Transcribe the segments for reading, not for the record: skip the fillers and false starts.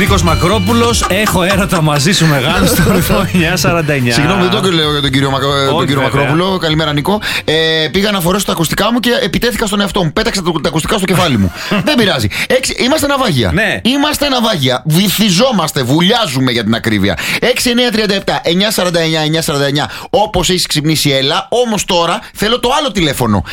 Νίκος Μακρόπουλος, έχω έρωτα μαζί σου μεγάλο στο ρυθμό 949. Συγγνώμη, δεν το λέω για τον κύριο Μακρόπουλο. Καλημέρα, Νίκο. Πήγα να φορέσω τα ακουστικά μου και επιτέθηκα στον εαυτό μου. Πέταξα τα ακουστικά στο κεφάλι μου. Δεν πειράζει. Είμαστε ναυάγια. Ναι. Είμαστε ναυάγια. Βυθιζόμαστε, βουλιάζουμε για την ακρίβεια. 6937-949-949. Όπως έχεις ξυπνήσει, έλα. Όμως τώρα θέλω το άλλο τηλέφωνο.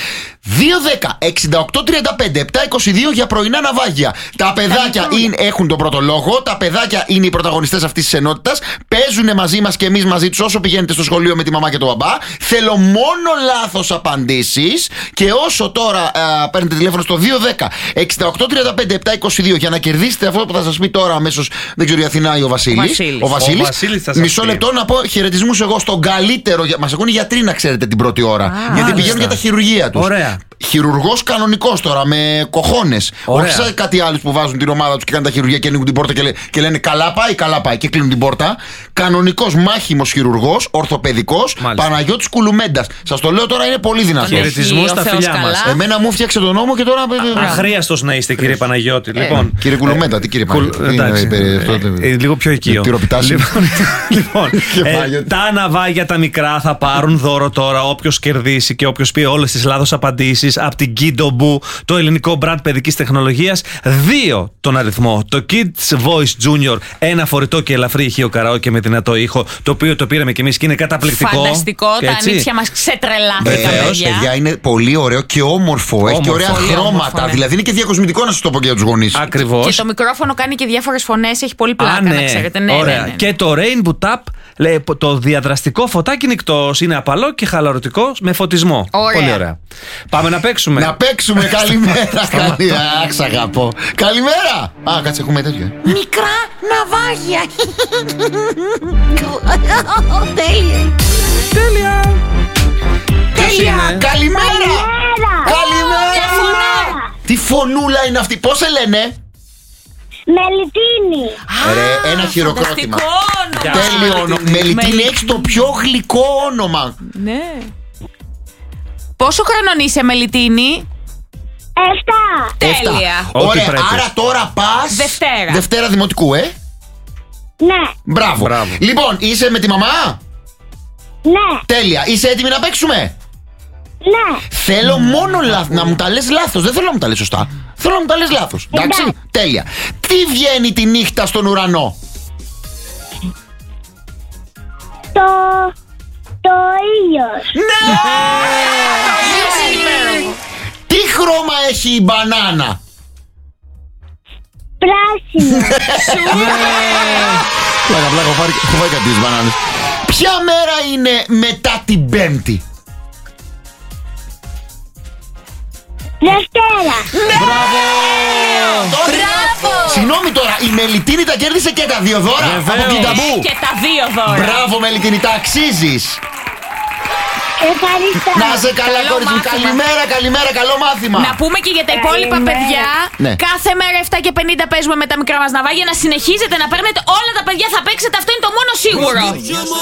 210-6835-722 για πρωινά ναυάγια. Τα παιδάκια έχουν τον πρώτο λόγο. Τα παιδάκια είναι οι πρωταγωνιστές αυτής της ενότητας. Παίζουν μαζί μας και εμείς μαζί τους όσο πηγαίνετε στο σχολείο με τη μαμά και τον μπαμπά. Θέλω μόνο λάθος απαντήσεις. Και όσο τώρα παίρνετε τηλέφωνο στο 210-6835-722 για να κερδίσετε αυτό που θα σας πει τώρα αμέσως. Δεν ξέρω η Αθηνά ή ο Βασίλης. Ο Βασίλης. Μισό λεπτό να πω χαιρετισμούς εγώ στον καλύτερο. Μας ακούνε γιατροί, να ξέρετε, την πρώτη ώρα. Γιατί πηγαίνουν για τα χειρουργεία τους. Ωραία. Χειρουργός κανονικός τώρα, με κοχώνες. Όχι σαν κάτι άλλους που βάζουν την ομάδα τους και κάνουν τα χειρουργία και ανοίγουν την πόρτα και λένε καλά πάει και κλείνουν την πόρτα. Κανονικός μάχημος χειρουργός, ορθοπαιδικός, Παναγιώτης Κουλουμέντας. Σας το λέω τώρα, είναι πολύ δυνατός. Χαιρετισμούς στα φιλιά μας. Εμένα μου φτιάξε τον νόμο και τώρα. Αχρίαστος να είστε, κύριε Παναγιώτη. Λοιπόν, κύριε Κουλουμέντα, τι κύριε Παναγιώτη. Λίγο πιο οικείο. Λοιπόν, τα ναυάγια τα μικρά θα πάρουν δώρο τώρα όποιος κερδίσει και όποιος πει όλες τις λάθος απαντήσεις από την Kidobu, το ελληνικό μπραντ παιδικής τεχνολογίας. 2 τον αριθμό. Το Kids Voice Junior, ένα φορητό και ελαφρύ ηχείο καραόκε με δυνατό ήχο, το οποίο το πήραμε κι εμείς και είναι καταπληκτικό. Φανταστικό, τα ανήψια μας ξετρελάθηκαν. Παιδιά, είναι πολύ ωραίο και όμορφο. Έχει και ωραία χρώματα. Δηλαδή είναι και διακοσμητικό, να σας το πω και για τους γονείς. Ακριβώς. Και το μικρόφωνο κάνει και διάφορες φωνές, έχει πολύ πλάκα, να ξέρετε. Ωραία. Και το Rainbow Tap, λέει, το διαδραστικό φωτάκι νυκτός, είναι απαλό και χαλαρωτικό με φωτισμό. Πολύ ωραία. Πάμε να παίξουμε. Να παίξουμε, καλημέρα. Αχ, αγαπώ. Καλημέρα. Κάτσε, έχουμε τέτοια. Μικρά ναυάγια. Τέλεια. Καλημέρα. Τι φωνούλα είναι αυτή, πώς σε λένε? Μελιτίνη. Ένα χειροκρότημα. Τέλειο όνομα. Μελιτίνη, έχεις το πιο γλυκό όνομα. Ναι. Πόσο χρονών είσαι, Μελιτίνη? 7. Τέλεια. Ωραία, άρα τώρα πας Δευτέρα δημοτικού, Ναι. Μπράβο. Λοιπόν, είσαι με τη μαμά? Ναι. Τέλεια. Είσαι έτοιμη να παίξουμε? Ναι. Θέλω μόνο να μου τα λες λάθος. Δεν θέλω να μου τα λες σωστά. Θέλω να μου τα λες λάθος. Εντάξει. Τέλεια. Τι βγαίνει τη νύχτα στον ουρανό? Το ήλιος. Ναι! Τι χρώμα έχει η μπανάνα? Πράσινο. Πλάκα, έχω φάει κάτι τις μπανάνες. Ποια μέρα είναι μετά την Πέμπτη? Δευτέρα. Μπράβο! Συγγνώμη τώρα, η Μελιτίνη τα κέρδισε και τα 2 δώρα από Kidobu. Και τα 2 δώρα. Μπράβο, Μελιτίνη, τα αξίζεις. Ευχαριστώ. Να σε καλά, κορίτσι μου. Καλημέρα, καλό μάθημα. Να πούμε και για τα υπόλοιπα παιδιά. Ναι. Κάθε μέρα 7:50 παίζουμε με τα μικρά μας ναυάγια. Να συνεχίζετε να παίρνετε όλα τα παιδιά, θα παίξετε. Αυτό είναι το μόνο σίγουρο.